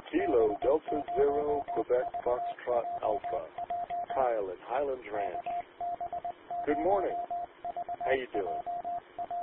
Kilo Delta Zero Quebec Foxtrot Alpha. Kyle at Highlands Ranch. Good morning. How you doing?